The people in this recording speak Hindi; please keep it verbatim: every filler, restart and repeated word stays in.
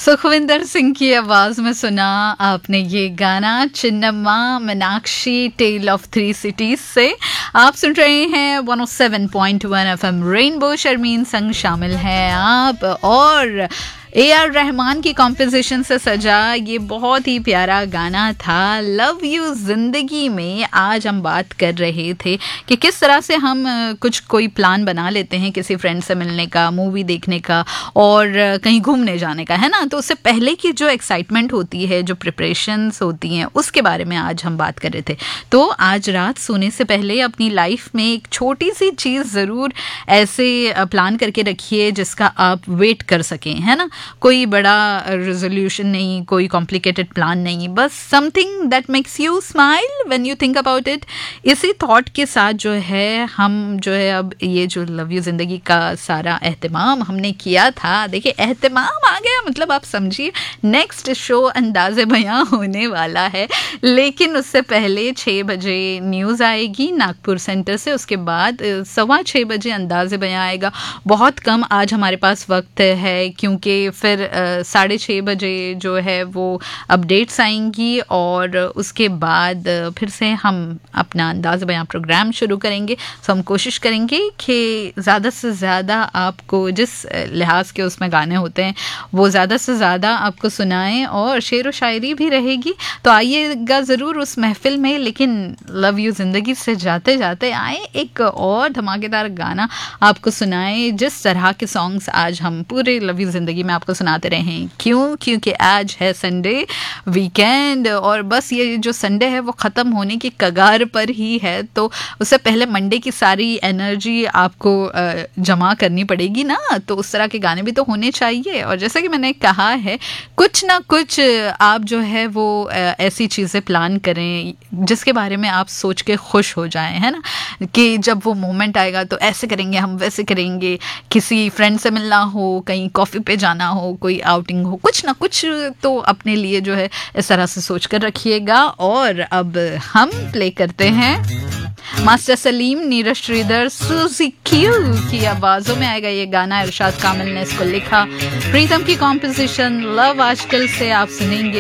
सुखविंदर सिंह की आवाज में सुना आपने ये गाना Chinnamma Meenakshi tell of three cities से। आप सुन रहे हैं one O seven point one FM rainbow. Sharmin संग शामिल हैं आप, और ए आर रहमान की कॉम्पोजिशन से सजा ये बहुत ही प्यारा गाना था लव यू जिंदगी में। आज हम बात कर रहे थे कि किस तरह से हम कुछ कोई प्लान बना लेते हैं किसी फ्रेंड से मिलने का, मूवी देखने का और कहीं घूमने जाने का, है ना। तो उससे पहले की जो एक्साइटमेंट होती है, जो प्रिपरेशंस होती हैं, उसके बारे में आज हम बात कर रहे थे। तो आज रात सोने से पहले अपनी लाइफ में एक छोटी सी चीज़ ज़रूर ऐसे प्लान करके रखिए जिसका आप वेट कर सकें, है ना। कोई बड़ा रेजोल्यूशन नहीं, कोई कॉम्प्लिकेटेड प्लान नहीं, बस something that makes you smile when you think about it. इसी थॉट के साथ जो है हम जो है अब ये जो लव यू जिंदगी का सारा एहतमाम हमने किया था, देखिए एहतमाम आ गया, मतलब आप समझिए नेक्स्ट शो अंदाज़े बयां होने वाला है। लेकिन उससे पहले छः बजे न्यूज़ आएगी नागपुर सेंटर से, उसके बाद सवा छः बजे अंदाज़े बयां आएगा। बहुत कम आज हमारे पास वक्त है क्योंकि फिर साढ़े छः बजे जो है वो अपडेट्स आएंगी और उसके बाद फिर से हम अपना अंदाज़ बयां प्रोग्राम शुरू करेंगे। तो हम कोशिश करेंगे कि ज़्यादा से ज़्यादा आपको जिस लिहाज के उसमें गाने होते हैं वो ज़्यादा से ज़्यादा आपको सुनाएं, और शेर व शायरी भी रहेगी। तो आइएगा ज़रूर उस महफिल में। लेकिन लव यू ज़िंदगी से जाते जाते आए एक और धमाकेदार गाना आपको सुनाएं। जिस तरह के सॉन्ग्स आज हम पूरे लव यू ज़िंदगी में आपको सुनाते रहें। क्यों? क्योंकि आज है संडे, वीकेंड, और बस ये जो संडे है वो ख़त्म होने की कगार पर ही है। तो उससे पहले मंडे की सारी एनर्जी आपको जमा करनी पड़ेगी ना, तो उस तरह के गाने भी तो होने चाहिए। और जैसा कि मैंने कहा है, कुछ ना कुछ आप जो है वो ऐसी चीज़ें प्लान करें जिसके बारे में आप सोच के खुश हो जाएं, है ना, कि जब वो मोमेंट आएगा तो ऐसे करेंगे, हम वैसे करेंगे। किसी फ्रेंड से मिलना हो, कहीं कॉफ़ी पे जाना हो, कोई आउटिंग हो, कुछ ना कुछ तो अपने लिए जो है इस तरह से सोच कर रखिएगा। और अब हम प्ले करते हैं मास्टर सलीम, नीरज श्रीधर, सूजी क्यू की आवाज़ों में आएगा ये गाना। इरशाद कामिल ने इसको लिखा, प्रीतम की कॉम्पोजिशन, लव आजकल से आप सुनेंगे।